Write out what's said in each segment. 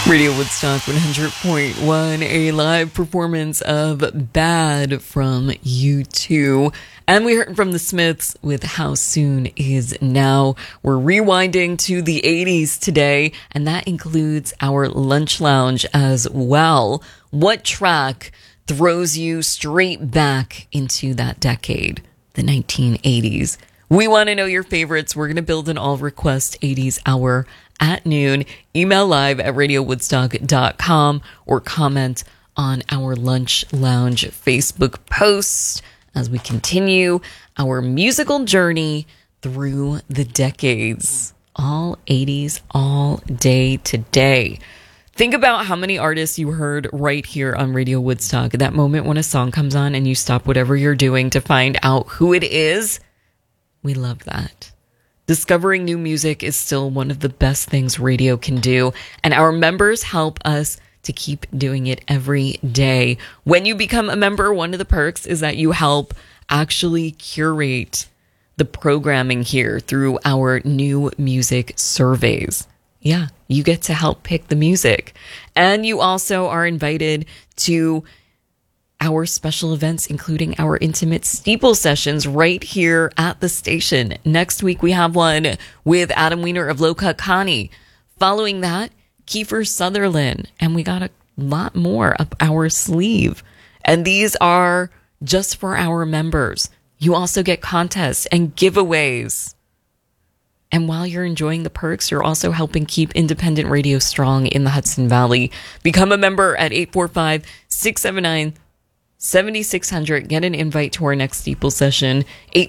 Radio Woodstock 100.1, a live performance of Bad from U2. And we heard from the Smiths with How Soon Is Now. We're rewinding to the 80s today, and that includes our lunch lounge as well. What track throws you straight back into that decade, the 1980s? We want to know your favorites. We're going to build an all-request 80s hour at noon. Email live at radiowoodstock.com or comment on our Lunch Lounge Facebook post as we continue our musical journey through the decades. All 80s, all day today. Think about how many artists you heard right here on Radio Woodstock. That moment when a song comes on and you stop whatever you're doing to find out who it is. We love that. Discovering new music is still one of the best things radio can do, and our members help us to keep doing it every day. When you become a member, one of the perks is that you help actually curate the programming here through our new music surveys. Yeah, you get to help pick the music. And you also are invited to our special events, including our intimate steeple sessions right here at the station. Next week, we have one with Adam Weiner of Low Cut Connie. Following that, Kiefer Sutherland. And we got a lot more up our sleeve. And these are just for our members. You also get contests and giveaways. And while you're enjoying the perks, you're also helping keep independent radio strong in the Hudson Valley. Become a member at 845-679-7600. Get an invite to our next steeple session,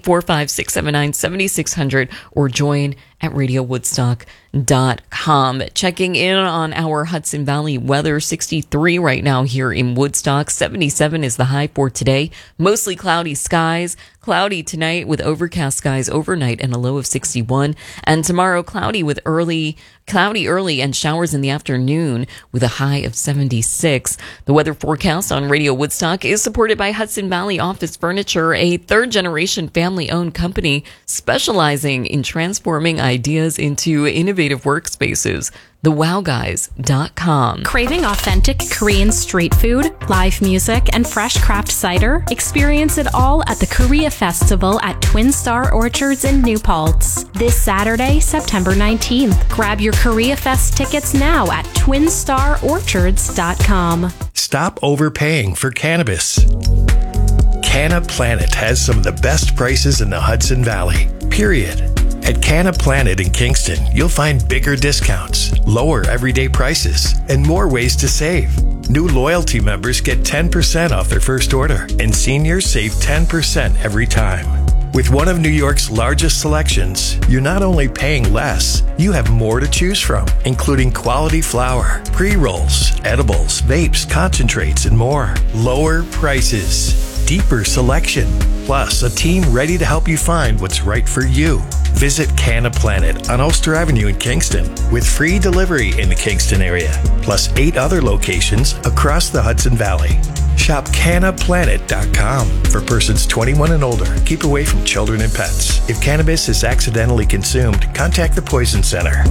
845-679-7600, or join at radiowoodstock.com. Checking in on our Hudson Valley weather, 63 right now here in Woodstock. 77 is the high for today. Mostly cloudy skies. Cloudy tonight with overcast skies overnight and a low of 61. And tomorrow cloudy early and showers in the afternoon with a high of 76. The weather forecast on Radio Woodstock is supported by Hudson Valley Office Furniture, a third-generation family-owned company specializing in transforming ideas into innovative workspaces. TheWowGuys.com. Craving authentic Korean street food, live music, and fresh craft cider? Experience it all at the Korea Festival at Twin Star Orchards in New Paltz. This Saturday, September 19th. Grab your Korea Fest tickets now at twinstarorchards.com. Stop overpaying for cannabis. Canna Planet has some of the best prices in the Hudson Valley, period. At Canna Planet in Kingston, you'll find bigger discounts, lower everyday prices, and more ways to save. New loyalty members get 10% off their first order, and seniors save 10% every time. With one of New York's largest selections, you're not only paying less, you have more to choose from, including quality flower, pre-rolls, edibles, vapes, concentrates, and more. Lower prices, deeper selection, plus a team ready to help you find what's right for you. Visit Canna Planet on Ulster Avenue in Kingston with free delivery in the Kingston area, plus 8 other locations across the Hudson Valley. Shop cannaplanet.com for persons 21 and older. Keep away from children and pets. If cannabis is accidentally consumed, contact the Poison Center.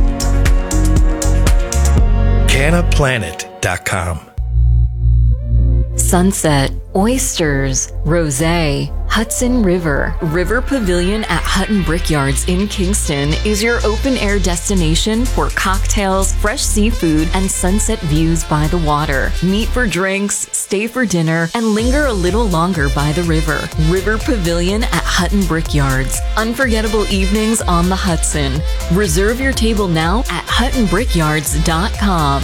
cannaplanet.com. Sunset, oysters, rosé, Hudson River. River Pavilion at Hutton Brickyards in Kingston is your open-air destination for cocktails, fresh seafood, and sunset views by the water. Meet for drinks, stay for dinner, and linger a little longer by the river. River Pavilion at Hutton Brickyards. Unforgettable evenings on the Hudson. Reserve your table now at huttonbrickyards.com.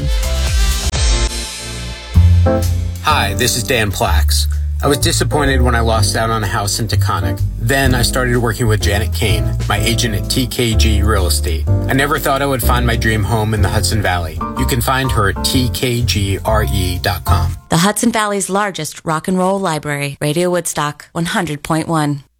Hi, this is Dan Plax. I was disappointed when I lost out on a house in Taconic. Then I started working with Janet Kane, my agent at TKG Real Estate. I never thought I would find my dream home in the Hudson Valley. You can find her at tkgre.com. The Hudson Valley's largest rock and roll library, Radio Woodstock 100.1.